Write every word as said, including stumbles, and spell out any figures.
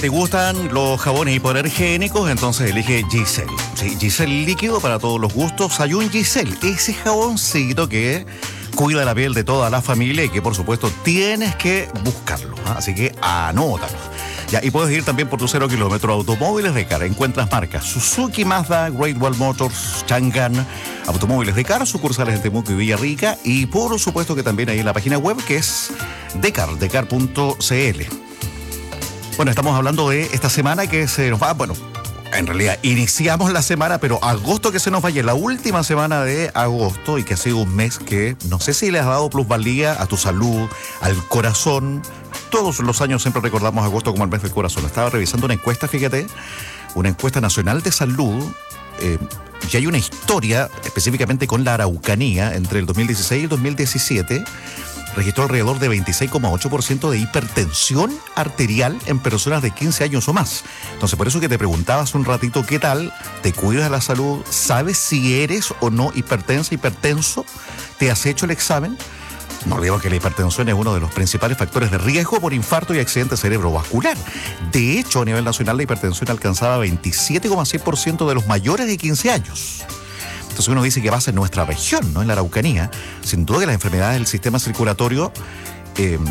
te gustan los jabones hipoalergénicos, entonces elige Giselle. Sí, Giselle líquido para todos los gustos. Hay un Giselle, ese jaboncito que cuida la piel de toda la familia y que por supuesto tienes que buscarlo, ¿eh? Así que anótalo. Ya, y puedes ir también por tu cero kilómetro Automóviles de Car. Encuentras marcas Suzuki, Mazda, Great Wall Motors, Chang'an, Automóviles de Car, sucursales en Temuco y Villarrica, y por supuesto que también hay en la página web que es decar, decar punto cl. Bueno, estamos hablando de esta semana que se nos va, bueno, en realidad iniciamos la semana, pero agosto que se nos vaya, la última semana de agosto, y que ha sido un mes que no sé si le has dado plusvalía a tu salud, al corazón. Todos los años siempre recordamos agosto como el mes del corazón. Estaba revisando una encuesta, fíjate, una encuesta nacional de salud, eh, y hay una historia específicamente con la Araucanía entre el dos mil dieciséis y el dos mil diecisiete. Registró alrededor de veintiséis coma ocho por ciento de hipertensión arterial en personas de quince años o más. Entonces, por eso que te preguntaba hace un ratito, ¿qué tal? ¿Te cuidas de la salud? ¿Sabes si eres o no hipertensa, hipertenso? ¿Te has hecho el examen? No olvidemos que la hipertensión es uno de los principales factores de riesgo por infarto y accidente cerebrovascular. De hecho, a nivel nacional, la hipertensión alcanzaba veintisiete coma seis por ciento de los mayores de quince años. Entonces uno dice que pasa en nuestra región, ¿no? En la Araucanía, sin duda que las enfermedades del sistema circulatorio eh,